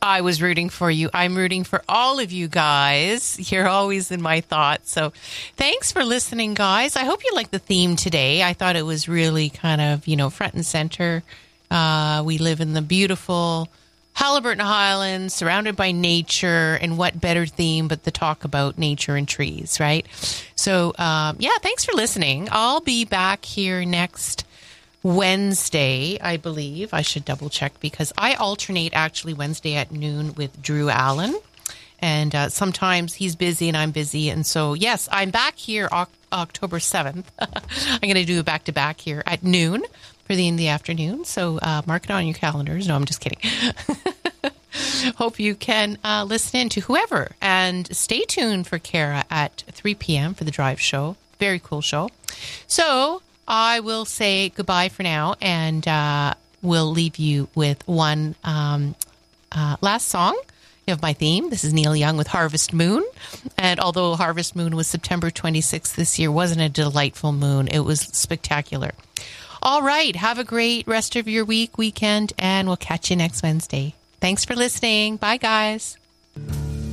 I was rooting for you. I'm rooting for all of you guys. You're always in my thoughts. So thanks for listening, guys. I hope you liked the theme today. I thought it was really kind of, front and center. We live in the beautiful Haliburton Highlands, surrounded by nature, and what better theme but the talk about nature and trees, right? So, thanks for listening. I'll be back here next Wednesday, I believe. I should double check because I alternate actually Wednesday at noon with Drew Allen. And sometimes he's busy and I'm busy. And so, yes, I'm back here October 7th. I'm going to do a back-to-back here at noon for in the afternoon. So mark it on your calendars. No, I'm just kidding. Hope you can listen in to whoever. And stay tuned for Kara at 3 p.m. for the Drive Show. Very cool show. So I will say goodbye for now. And we'll leave you with one last song of my theme. This is Neil Young with Harvest Moon. And although Harvest Moon was September 26th this year, wasn't a delightful moon. It was spectacular. All right. Have a great rest of your weekend, and we'll catch you next Wednesday. Thanks for listening. Bye, guys.